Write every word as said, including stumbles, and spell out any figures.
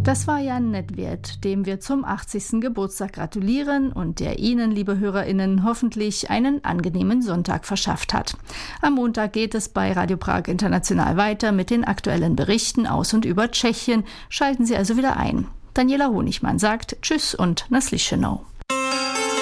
Das war Jan Nedvěd, dem wir zum achtzigsten Geburtstag gratulieren und der Ihnen, liebe HörerInnen, hoffentlich einen angenehmen Sonntag verschafft hat. Am Montag geht es bei Radio Prag International weiter mit den aktuellen Berichten aus und über Tschechien. Schalten Sie also wieder ein. Daniela Honigmann sagt Tschüss und Naslischenau.